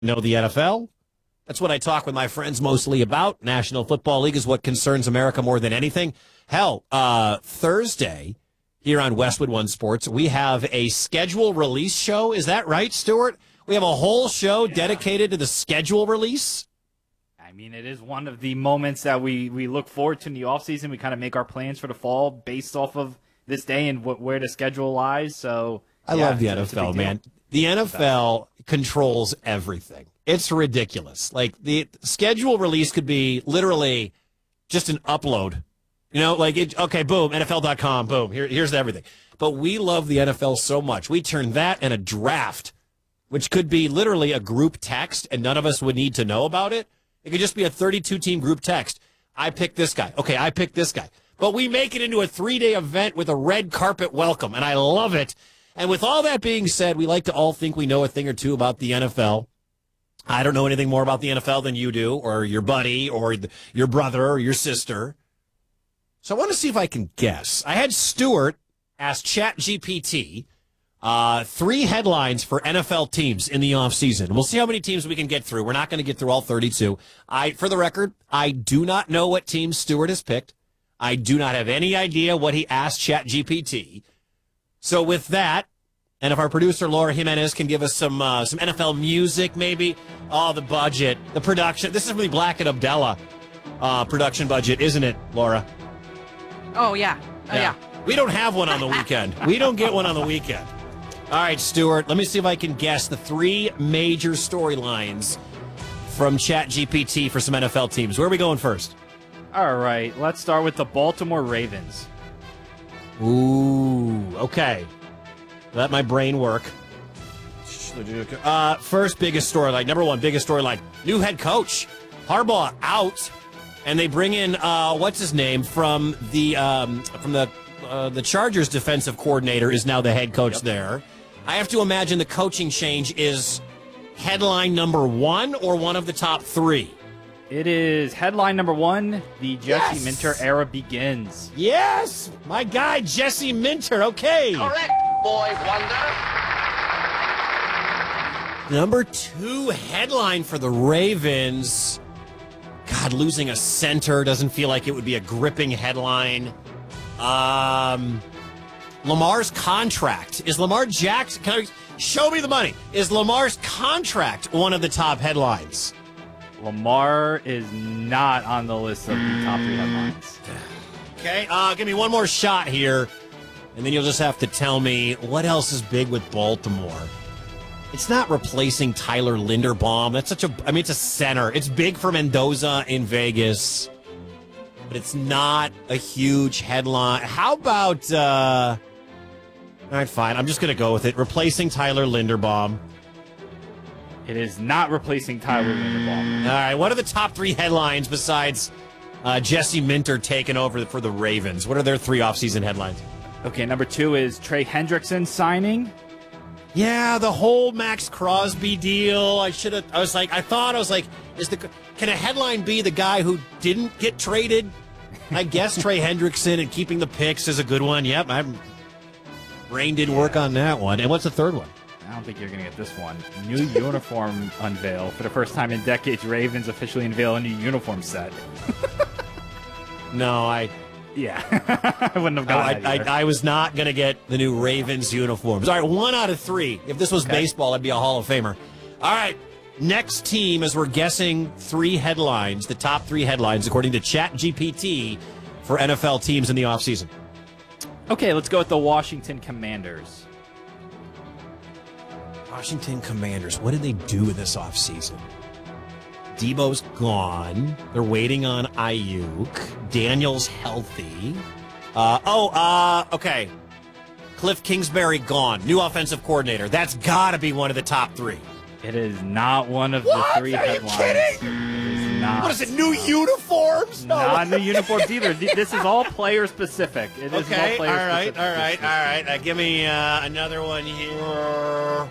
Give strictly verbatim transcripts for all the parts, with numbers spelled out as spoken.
know the N F L. That's what I talk with my friends mostly about. National Football League is what concerns America more than anything. Hell, uh, Thursday here on Westwood One Sports, we have a schedule release show. Is that right, Stuart? We have a whole show yeah. dedicated to the schedule release. I mean, it is one of the moments that we, we look forward to in the offseason. We kind of make our plans for the fall based off of this day and wh- where the schedule lies. So I yeah, love the N F L, man. The N F L controls everything. It's ridiculous. Like, the schedule release could be literally just an upload. You know, like, it, okay, boom, N F L dot com, boom, here, here's everything. But we love the N F L so much. We turn that and a draft, which could be literally a group text, and none of us would need to know about it. It could just be a thirty-two team group text. I picked this guy. Okay, I picked this guy. But we make it into a three-day event with a red carpet welcome, and I love it. And with all that being said, we like to all think we know a thing or two about the N F L. I don't know anything more about the N F L than you do, or your buddy, or your brother, or your sister. So I want to see if I can guess. I had Stuart ask ChatGPT uh, three headlines for N F L teams in the offseason. We'll see how many teams we can get through. We're not going to get through all thirty-two. I, for the record, I do not know what team Stuart has picked. I do not have any idea what he asked ChatGPT. So with that, and if our producer Laura Jimenez can give us some uh, some N F L music, maybe. Oh, the budget, the production. This is really Black and Abdallah uh, production budget, isn't it, Laura? Oh, yeah. Oh, yeah. yeah. We don't have one on the weekend. We don't get one on the weekend. All right, Stuart, let me see if I can guess the three major storylines from ChatGPT for some N F L teams. Where are we going first? All right, let's start with the Baltimore Ravens. Ooh, okay. Let my brain work. Uh, first biggest storyline, number one biggest storyline, new head coach. Harbaugh out, and they bring in, uh, what's his name, from the um, from the uh, the Chargers defensive coordinator is now the head coach yep. there. I have to imagine the coaching change is headline number one or one of the top three. It is headline number one. The Jesse yes! Minter era begins. Yes, my guy Jesse Minter. Okay, correct, boy wonder. Number two headline for the Ravens. God, losing a center doesn't feel like it would be a gripping headline. Um, Lamar's contract. Is Lamar Jackson... Can I, show me the money. Is Lamar's contract one of the top headlines? Lamar is not on the list of the top three headlines. Okay, uh, give me one more shot here, and then you'll just have to tell me what else is big with Baltimore. It's not replacing Tyler Linderbaum. That's such a, I mean, it's a center. It's big for Mendoza in Vegas, but it's not a huge headline. How about, uh, all right, fine. I'm just going to go with it. Replacing Tyler Linderbaum. It is not replacing Tyler Linderbaum. All right, what are the top three headlines besides uh, Jesse Minter taking over for the Ravens? What are their three offseason headlines? Okay, number two is Trey Hendrickson signing. Yeah, the whole Max Crosby deal. I should have. I was like, I thought I was like, is the can a headline be the guy who didn't get traded? I guess Trey Hendrickson and keeping the picks is a good one. Yep, my brain didn't work on that one. And what's the third one? I don't think you're going to get this one. New uniform unveil. For the first time in decades, Ravens officially unveil a new uniform set. No, I... Yeah. I wouldn't have gotten oh, I, that I, I was not going to get the new Ravens uniforms. All right, one out of three. If this was okay. baseball, I'd be a Hall of Famer. All right, next team, as we're guessing three headlines, the top three headlines, according to ChatGPT, for N F L teams in the offseason. Okay, let's go with the Washington Commanders. Washington Commanders, what did they do in this offseason? Debo's gone. They're waiting on Ayuk. Daniel's healthy. Uh, oh, uh, okay. Cliff Kingsbury gone. New offensive coordinator. That's got to be one of the top three. It is not one of what? the three Are headlines. You kidding? It is not. What is it, new uniforms? No. Not new uniforms either. This is all player specific. It is okay, all player all right, specific. all right, all right. Uh, give me uh, another one here.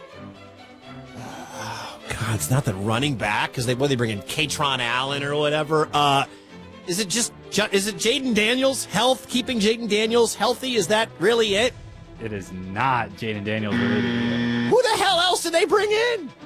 God, it's not the running back because they what they bring in Katron Allen or whatever. Uh, is it just is it Jaden Daniels health keeping Jaden Daniels healthy? Is that really it? It is not Jaden Daniels related either. Who the hell else did they bring in?